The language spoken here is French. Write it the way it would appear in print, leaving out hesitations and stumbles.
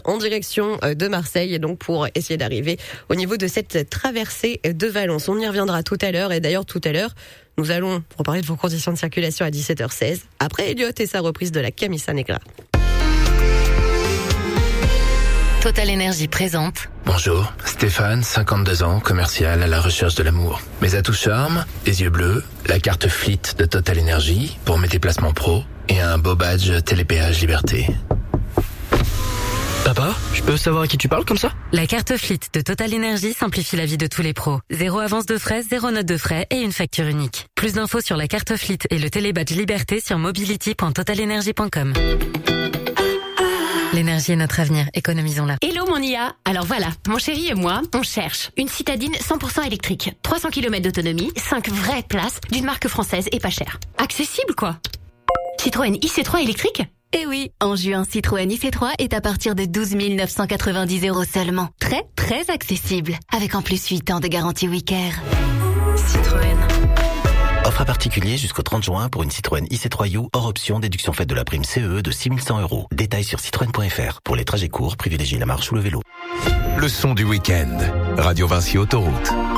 en direction de Marseille, et donc pour essayer d'arriver au niveau de cette traversée de Valence. On y reviendra tout à l'heure, et d'ailleurs tout à l'heure, nous allons reparler de vos conditions de circulation à 17h16, après Elliot et sa reprise de la Camisa Negra. Total Énergie présente. Bonjour, Stéphane, 52 ans, commercial à la recherche de l'amour. Mes atouts charme, les yeux bleus, la carte Fleet de Total Énergie pour mes déplacements pro et un beau badge Télépéage Liberté. Papa, je peux savoir à qui tu parles comme ça ? La carte Fleet de Total Énergie simplifie la vie de tous les pros. 0 avance de frais, 0 note de frais et une facture unique. Plus d'infos sur la carte Fleet et le télébadge Liberté sur mobility.totalenergie.com. L'énergie est notre avenir, économisons-la. Hello mon IA. Alors voilà, mon chéri et moi, on cherche une citadine 100% électrique, 300 km d'autonomie, 5 vraies places, d'une marque française et pas chère. Accessible quoi. Citroën IC3 électrique ? Eh oui, en juin, Citroën IC3 est à partir de 12 990 € seulement. Très, très accessible. Avec en plus 8 ans de garantie Wicker. Citroën. Offre à particulier jusqu'au 30 juin pour une Citroën IC3U hors option déduction faite de la prime CE de 6 100 €. Détails sur citroën.fr. Pour les trajets courts, privilégiez la marche ou le vélo. Le son du week-end. Radio Vinci Autoroute.